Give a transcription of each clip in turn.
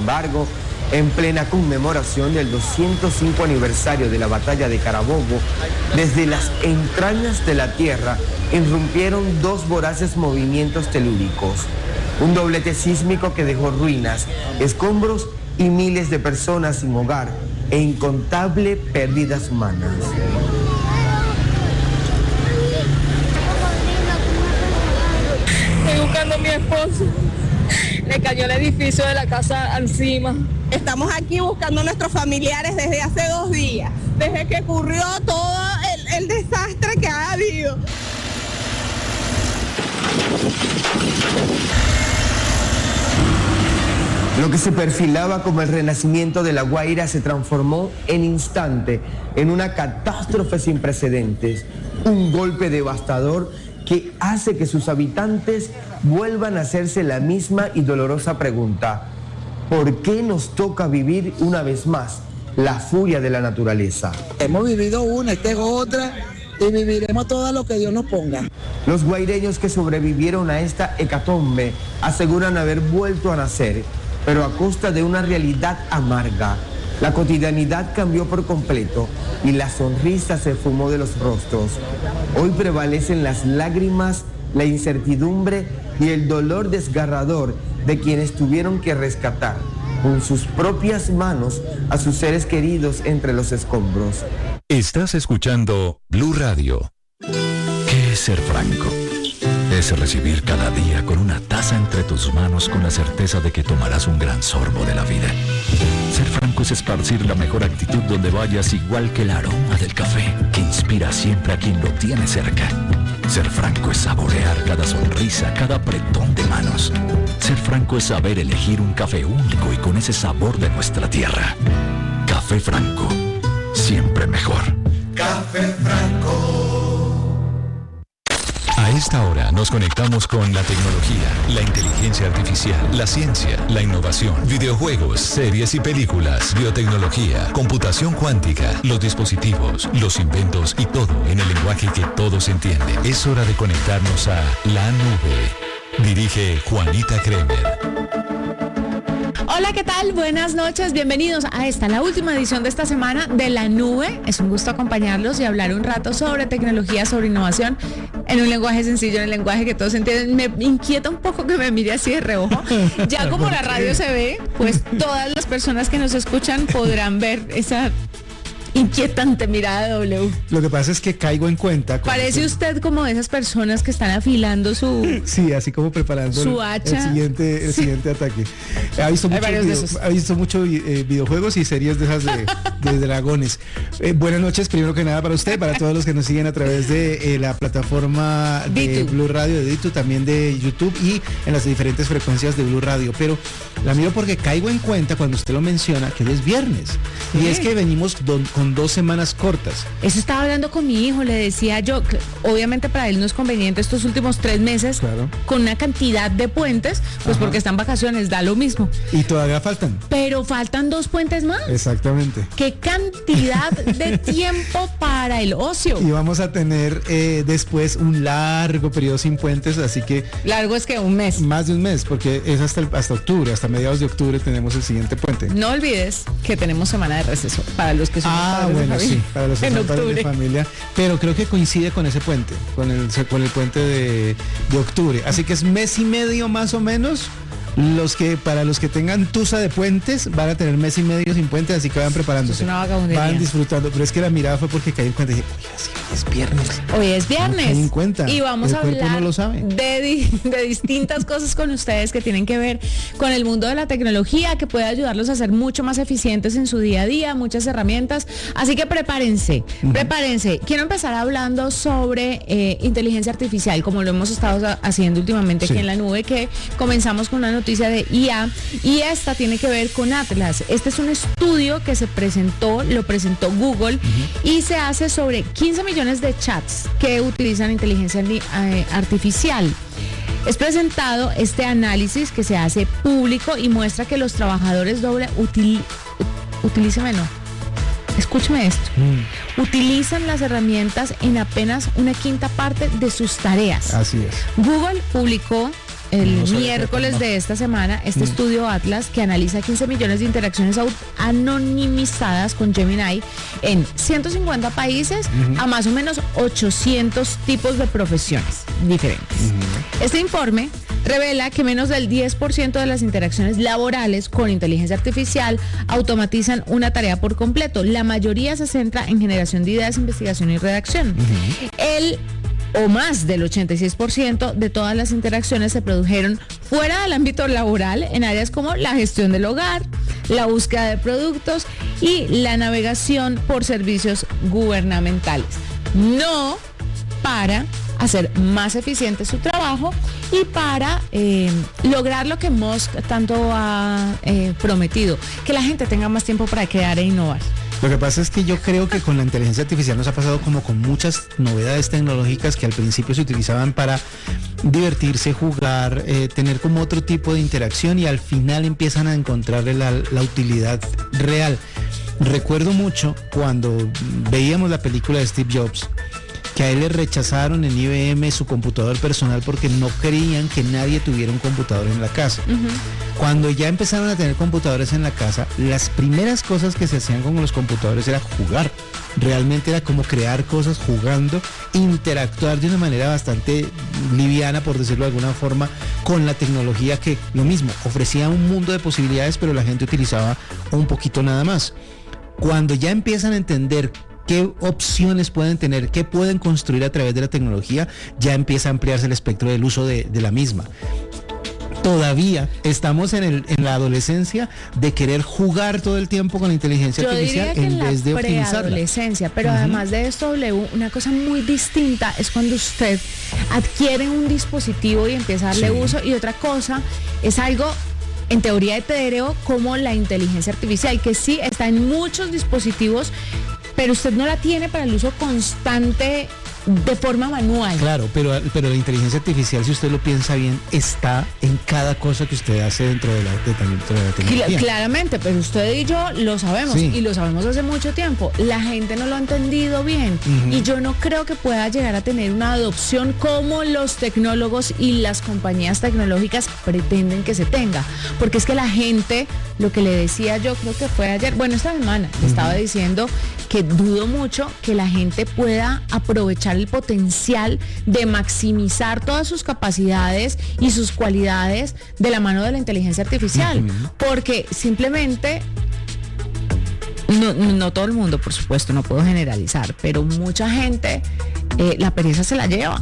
embargo, en plena conmemoración del 205 aniversario de la batalla de Carabobo, desde las entrañas de la tierra irrumpieron dos voraces movimientos telúricos. Un doblete sísmico que dejó ruinas, escombros y miles de personas sin hogar e incontables pérdidas humanas. Estoy buscando a mi esposo. Le cayó el edificio de la casa encima. Estamos aquí buscando a nuestros familiares desde hace 2 días, desde que ocurrió todo el desastre que ha habido. Lo que se perfilaba como el renacimiento de La Guaira se transformó en instante en una catástrofe sin precedentes, un golpe devastador que hace que sus habitantes vuelvan a hacerse la misma y dolorosa pregunta: ¿por qué nos toca vivir una vez más la furia de la naturaleza? Hemos vivido una, esta es otra, y viviremos todo lo que Dios nos ponga. Los guaireños que sobrevivieron a esta hecatombe aseguran haber vuelto a nacer, pero a costa de una realidad amarga. La cotidianidad cambió por completo y la sonrisa se fumó de los rostros. Hoy prevalecen las lágrimas, la incertidumbre y el dolor desgarrador de quienes tuvieron que rescatar con sus propias manos a sus seres queridos entre los escombros. Estás escuchando Blue Radio. ¿Qué es ser franco? Es recibir cada día con una taza entre tus manos con la certeza de que tomarás un gran sorbo de la vida. Ser franco es esparcir la mejor actitud donde vayas, igual que el aroma del café que inspira siempre a quien lo tiene cerca. Ser franco es saborear cada sonrisa, cada apretón de manos. Ser franco es saber elegir un café único y con ese sabor de nuestra tierra. Café Franco, siempre mejor. Café Franco. A esta hora nos conectamos con la tecnología, la inteligencia artificial, la ciencia, la innovación, videojuegos, series y películas, biotecnología, computación cuántica, los dispositivos, los inventos y todo en el lenguaje que todos entienden. Es hora de conectarnos a La Nube. Dirige Juanita Kremer. Hola, ¿qué tal? Buenas noches, bienvenidos a la última edición de esta semana de La Nube. Es un gusto acompañarlos y hablar un rato sobre tecnología, sobre innovación, en un lenguaje sencillo, en el lenguaje que todos entienden. Me inquieta un poco que me mire así de reojo. Ya como la radio se ve, pues todas las personas que nos escuchan podrán ver esa inquietante mirada de W. Lo que pasa es que caigo en cuenta. Parece usted como de esas personas que están afilando su... Sí, así como preparando su hacha. El siguiente ataque. Ha visto mucho videojuegos y series de esas de dragones. Buenas noches, primero que nada para usted, para todos los que nos siguen a través de la plataforma de Blue Radio, de Ditu, también de YouTube y en las diferentes frecuencias de Blue Radio. Pero la miro porque caigo en cuenta cuando usted lo menciona que hoy es viernes. Y es que venimos con 2 semanas cortas. Eso estaba hablando con mi hijo, le decía yo, que obviamente para él no es conveniente estos últimos 3 meses, claro, con una cantidad de puentes, pues porque están vacaciones, da lo mismo. Y todavía faltan. Pero faltan 2 puentes más. Exactamente. ¿Qué cantidad de tiempo para el ocio? Y vamos a tener después un largo periodo sin puentes, así que... Largo es que un mes. Más de un mes, porque es hasta octubre, hasta mediados de octubre tenemos el siguiente puente. No olvides que tenemos semana de receso para los que son bueno, sí, para los que son padres de familia, pero creo que coincide con ese puente, con el puente de octubre, así que es mes y medio más o menos. Para los que tengan tusa de puentes van a tener mes y medio sin puentes, así que vayan preparándose. Van disfrutando, pero es que la mirada fue porque caí en cuenta y dije, oye, es viernes. Hoy es viernes. No en cuenta. Y vamos a hablar no lo sabe. de distintas cosas con ustedes que tienen que ver con el mundo de la tecnología, que puede ayudarlos a ser mucho más eficientes en su día a día, muchas herramientas. Así que prepárense. Quiero empezar hablando sobre inteligencia artificial, como lo hemos estado haciendo últimamente aquí en La Nube, que comenzamos con una noticia de IA y esta tiene que ver con Atlas. Este es un estudio que lo presentó Google y se hace sobre 15 millones de chats que utilizan inteligencia artificial. Es presentado este análisis que se hace público y muestra que los trabajadores escúcheme esto. Utilizan las herramientas en apenas una quinta parte de sus tareas. Así es. Google publicó miércoles de esta semana este estudio Atlas que analiza 15 millones de interacciones anonimizadas con Gemini en 150 países a más o menos 800 tipos de profesiones diferentes. Este informe revela que menos del 10% de las interacciones laborales con inteligencia artificial automatizan una tarea por completo. La mayoría se centra en generación de ideas, investigación y redacción. Más del 86% de todas las interacciones se produjeron fuera del ámbito laboral en áreas como la gestión del hogar, la búsqueda de productos y la navegación por servicios gubernamentales. No para hacer más eficiente su trabajo y para lograr lo que Musk tanto ha prometido, que la gente tenga más tiempo para crear e innovar. Lo que pasa es que yo creo que con la inteligencia artificial nos ha pasado como con muchas novedades tecnológicas que al principio se utilizaban para divertirse, jugar, tener como otro tipo de interacción y al final empiezan a encontrarle la utilidad real. Recuerdo mucho cuando veíamos la película de Steve Jobs, que a él le rechazaron en IBM su computador personal porque no creían que nadie tuviera un computador en la casa. Cuando ya empezaron a tener computadores en la casa, las primeras cosas que se hacían con los computadores era jugar. Realmente era como crear cosas jugando, interactuar de una manera bastante liviana, por decirlo de alguna forma, con la tecnología que, lo mismo, ofrecía un mundo de posibilidades, pero la gente utilizaba un poquito nada más. Cuando ya empiezan a entender qué opciones pueden tener, qué pueden construir a través de la tecnología, ya empieza a ampliarse el espectro del uso de la misma. Todavía estamos en la adolescencia de querer jugar todo el tiempo con la inteligencia artificial en vez de optimizarla. Preadolescencia, pero además de esto, una cosa muy distinta es cuando usted adquiere un dispositivo y empieza a darle uso, y otra cosa es algo en teoría etéreo como la inteligencia artificial, que sí está en muchos dispositivos, pero usted no la tiene para el uso constante de forma manual. Claro, pero la inteligencia artificial, si usted lo piensa bien, está en cada cosa que usted hace dentro de la tecnología. Claramente, pero usted y yo lo sabemos, y lo sabemos hace mucho tiempo. La gente no lo ha entendido bien, y yo no creo que pueda llegar a tener una adopción como los tecnólogos y las compañías tecnológicas pretenden que se tenga, porque es que la gente, lo que le decía yo, creo que fue ayer, esta semana, estaba diciendo que dudo mucho que la gente pueda aprovechar el potencial de maximizar todas sus capacidades y sus cualidades de la mano de la inteligencia artificial, porque simplemente no todo el mundo, por supuesto, no puedo generalizar, pero mucha gente la pereza se la lleva.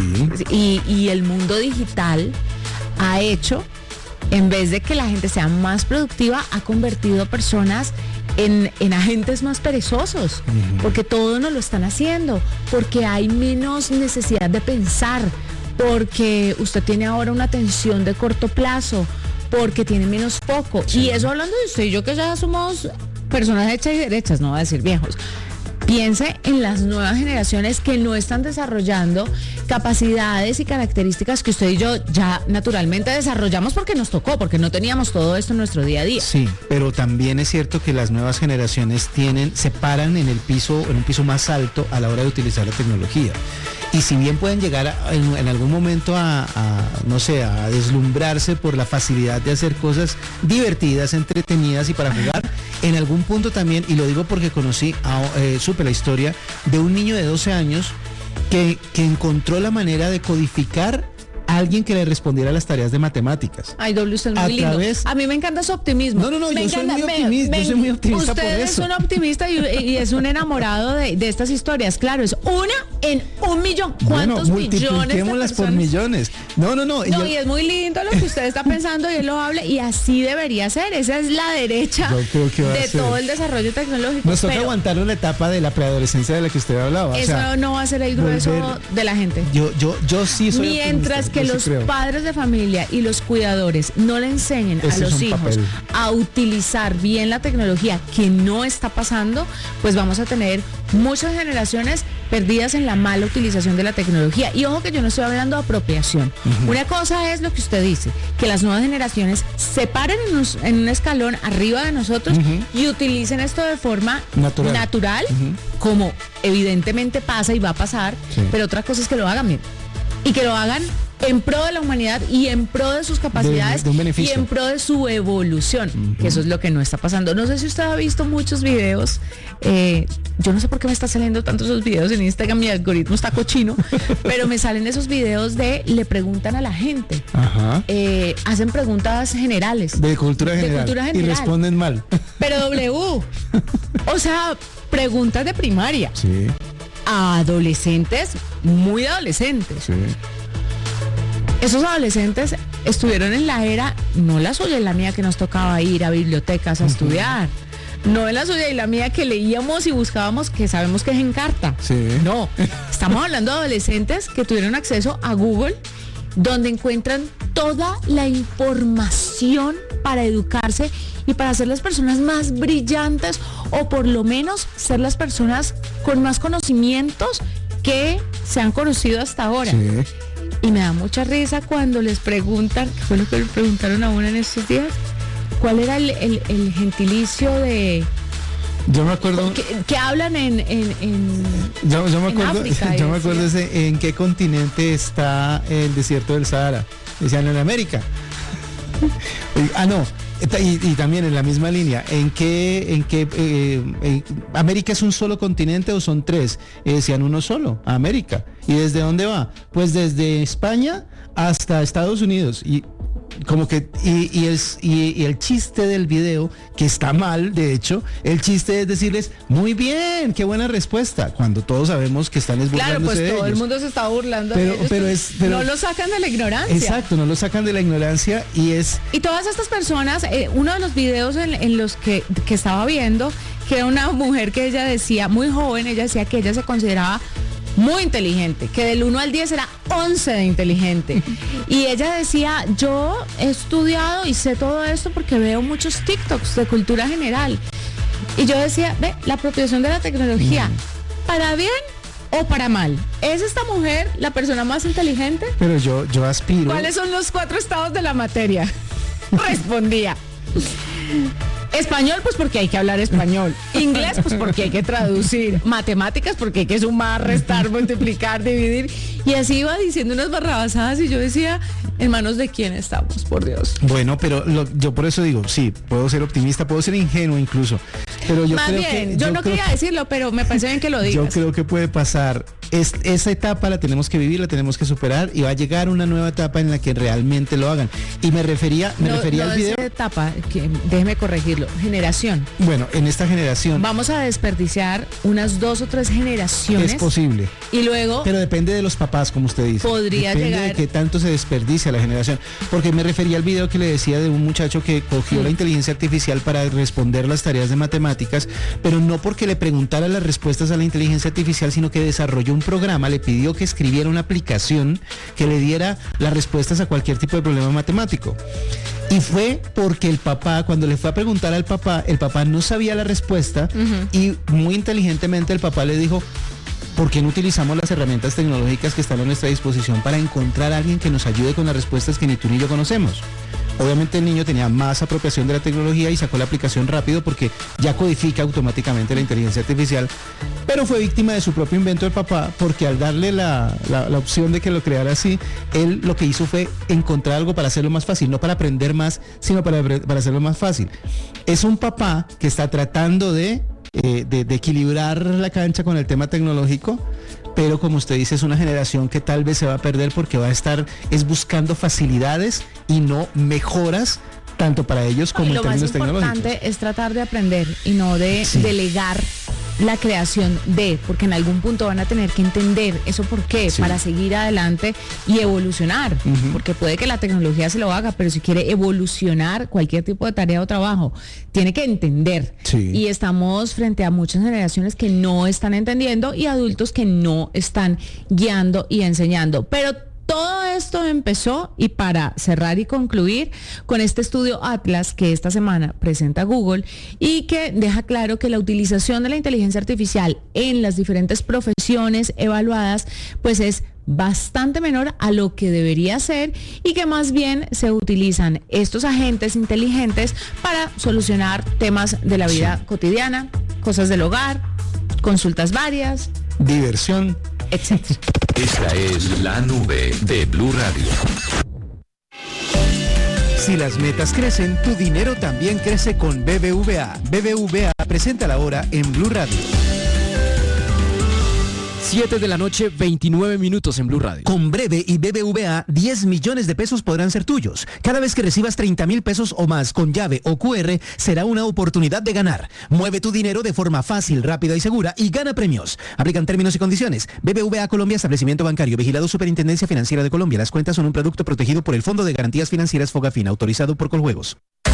Y el mundo digital ha hecho, en vez de que la gente sea más productiva, ha convertido a personas en agentes más perezosos, porque todo nos lo están haciendo, porque hay menos necesidad de pensar, porque usted tiene ahora una atención de corto plazo, porque tiene menos foco. Y eso hablando de usted y yo, que ya somos personas hechas y derechas, no voy a decir viejos. Piense en las nuevas generaciones que no están desarrollando capacidades y características que usted y yo ya naturalmente desarrollamos porque nos tocó, porque no teníamos todo esto en nuestro día a día. Sí, pero también es cierto que las nuevas generaciones se paran en un piso más alto a la hora de utilizar la tecnología. Y si bien pueden llegar en algún momento a deslumbrarse por la facilidad de hacer cosas divertidas, entretenidas y para jugar, en algún punto también, y lo digo porque supe la historia de un niño de 12 años que encontró la manera de codificar a alguien que le respondiera a las tareas de matemáticas. Ay, doble, usted es muy lindo. A mí me encanta su optimismo. No, yo soy muy optimista por eso. Usted es un optimista y es un enamorado de estas historias. Claro, es una en 1 millón. ¿Cuántos multipliquémoslas por millones? No, y es muy lindo lo que usted está pensando y él lo habla, y así debería ser. Esa es la derecha de todo el desarrollo tecnológico. Nos toca aguantar una etapa de la preadolescencia de la que usted hablaba. Eso no va a ser el grueso de la gente. Yo sí soy mientras que los padres de familia y los cuidadores no le enseñen a los hijos a utilizar bien la tecnología, que no está pasando, pues vamos a tener muchas generaciones perdidas en la mala utilización de la tecnología. Y ojo que yo no estoy hablando de apropiación. Una cosa es lo que usted dice, que las nuevas generaciones se paren en un escalón arriba de nosotros y utilicen esto de forma natural, como evidentemente pasa y va a pasar, pero otra cosa es que lo hagan bien y que lo hagan en pro de la humanidad y en pro de sus capacidades de un beneficio. y en pro de su evolución, que eso es lo que no está pasando. No sé si usted ha visto muchos videos, yo no sé por qué me está saliendo tantos esos videos en Instagram, mi algoritmo está cochino, pero me salen esos videos le preguntan a la gente, hacen preguntas generales. De cultura general. Y responden mal. Pero o sea, preguntas de primaria. Sí. A adolescentes, muy adolescentes. Sí. Esos adolescentes estuvieron en la era, no la suya y la mía, que nos tocaba ir a bibliotecas a estudiar. No en la suya y la mía que leíamos y buscábamos, que sabemos que es en carta. Sí. No, estamos hablando de adolescentes que tuvieron acceso a Google, donde encuentran toda la información para educarse y para ser las personas más brillantes, o por lo menos ser las personas con más conocimientos que se han conocido hasta ahora. Sí. Y me da mucha risa cuando les preguntan, ¿qué fue lo que le preguntaron a una en estos días? ¿Cuál era el gentilicio de...? Yo me acuerdo... Que hablan en yo me acuerdo, África, yo me acuerdo en qué continente está el desierto del Sahara. Decían en América. No. Y también en la misma línea, ¿América es un solo continente o son tres? Decían uno solo, América. ¿Y desde dónde va? Pues desde España hasta Estados Unidos. Y como que el chiste del video, que está mal, de hecho, el chiste es decirles, muy bien, qué buena respuesta, cuando todos sabemos que están burlándose. Claro, pues de todo ellos. el mundo se está burlando de ellos, pero no lo sacan de la ignorancia. Exacto, no lo sacan de la ignorancia y todas estas personas, uno de los videos en los que estaba viendo, que era una mujer que ella decía, muy joven, ella decía que ella se consideraba muy inteligente, que del 1 al 10 era 11 de inteligente. Y ella decía, yo he estudiado y sé todo esto porque veo muchos TikToks de cultura general. Y yo decía, la apropiación de la tecnología, ¿para bien o para mal? ¿Es esta mujer la persona más inteligente? Pero yo aspiro... ¿Cuáles son los 4 estados de la materia? Respondía. Español, pues porque hay que hablar español. Inglés, pues porque hay que traducir. Matemáticas, porque hay que sumar, restar, multiplicar, dividir. Y así iba diciendo unas barrabasadas y yo decía, ¿en manos de quién estamos, por Dios? Bueno, pero yo por eso digo, sí, puedo ser optimista, puedo ser ingenuo incluso. Pero yo Más creo bien, que... yo no quería decirlo, pero me parece bien que lo digas. Yo creo que puede pasar. Esa etapa la tenemos que vivir, la tenemos que superar y va a llegar una nueva etapa en la que realmente lo hagan. Y me refería al video. Esa etapa, déjeme corregirlo, generación. Bueno, en esta generación. Vamos a desperdiciar unas 2 o 3 generaciones. Es posible. Y luego. Pero depende de los papás, como usted dice. Podría depende llegar. De qué tanto se desperdicia la generación. Porque me refería al video que le decía de un muchacho que cogió la inteligencia artificial para responder las tareas de matemáticas, pero no porque le preguntara las respuestas a la inteligencia artificial, sino que desarrolló un programa, le pidió que escribiera una aplicación que le diera las respuestas a cualquier tipo de problema matemático. Y fue porque el papá, cuando le fue a preguntar al papá, el papá no sabía la respuesta y muy inteligentemente el papá le dijo, ¿por qué no utilizamos las herramientas tecnológicas que están a nuestra disposición para encontrar a alguien que nos ayude con las respuestas que ni tú ni yo conocemos? Obviamente el niño tenía más apropiación de la tecnología y sacó la aplicación rápido porque ya codifica automáticamente la inteligencia artificial, pero fue víctima de su propio invento del papá porque al darle la opción de que lo creara así, él lo que hizo fue encontrar algo para hacerlo más fácil, no para aprender más, sino para hacerlo más fácil. Es un papá que está tratando de equilibrar la cancha con el tema tecnológico, pero como usted dice, es una generación que tal vez se va a perder porque va a estar buscando facilidades y no mejoras tanto para ellos como en términos tecnológicos. Lo más importante es tratar de aprender y no de delegar la creación porque en algún punto van a tener que entender eso por qué, para seguir adelante y evolucionar, porque puede que la tecnología se lo haga, pero si quiere evolucionar cualquier tipo de tarea o trabajo, tiene que entender. Y estamos frente a muchas generaciones que no están entendiendo y adultos que no están guiando y enseñando, pero todo esto empezó, y para cerrar y concluir, con este estudio Atlas que esta semana presenta Google y que deja claro que la utilización de la inteligencia artificial en las diferentes profesiones evaluadas pues es bastante menor a lo que debería ser y que más bien se utilizan estos agentes inteligentes para solucionar temas de la vida cotidiana, cosas del hogar, consultas varias, diversión. etcétera. Esta es la nube de Blue Radio. Si las metas crecen, tu dinero también crece con BBVA. BBVA presenta la hora en Blue Radio. 7 de la noche, 29 minutos en Blue Radio. Con Breve y BBVA, 10 millones de pesos podrán ser tuyos. Cada vez que recibas 30.000 pesos o más con llave o QR, será una oportunidad de ganar. Mueve tu dinero de forma fácil, rápida y segura y gana premios. Aplican términos y condiciones. BBVA Colombia, establecimiento bancario, vigilado Superintendencia Financiera de Colombia. Las cuentas son un producto protegido por el Fondo de Garantías Financieras Fogafín, autorizado por Coljuegos.